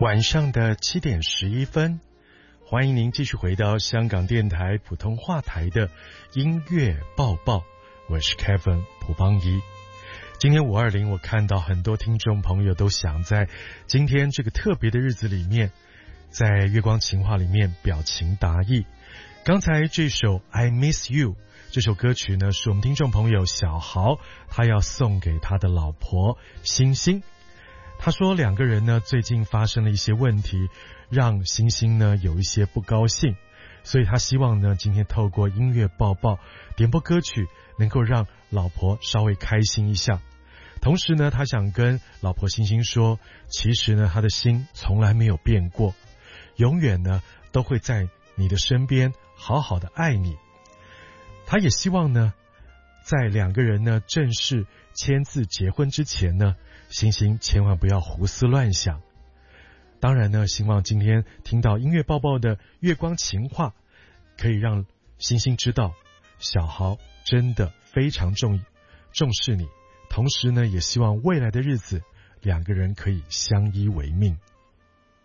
晚上的7:11，欢迎您继续回到香港电台普通话台的音乐报报，我是 Kevin 蒲邦一。今天520，我看到很多听众朋友都想在今天这个特别的日子里面，在月光情话里面表情达意。刚才这首 I Miss You 这首歌曲呢，是我们听众朋友小豪他要送给他的老婆星星。他说两个人呢最近发生了一些问题，让星星呢有一些不高兴，所以他希望呢今天透过音乐报报点播歌曲，能够让老婆稍微开心一下。同时呢，他想跟老婆星星说，其实呢他的心从来没有变过，永远呢都会在你的身边好好的爱你。他也希望呢在两个人呢正式签字结婚之前呢，星星千万不要胡思乱想。当然呢，希望今天听到音乐报报的月光情话，可以让星星知道小豪真的非常重视你，同时呢也希望未来的日子两个人可以相依为命。